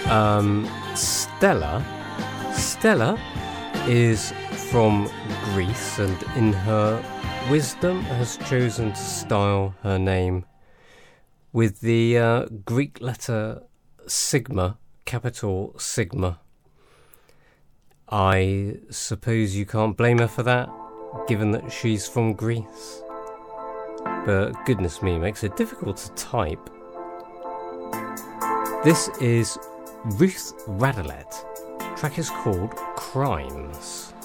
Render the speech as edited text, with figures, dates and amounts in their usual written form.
Stella. Stella is from Greece, and in her wisdom has chosen to style her name with the Greek letter sigma, capital Sigma. I suppose you can't blame her for that, given that she's from Greece. But goodness me, makes it difficult to type. This is Ruth Radelet. The track is called Crimes.